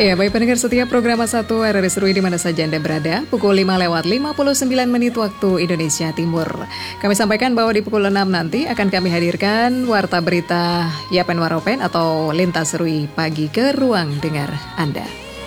Ya, baik pendengar setiap program satu RRI Seru di mana saja Anda berada, pukul 5:59 waktu Indonesia Timur. Kami sampaikan bahwa di pukul 6 nanti akan kami hadirkan Warta Berita Yapen Waropen atau Lintas Serui Pagi ke ruang dengar Anda.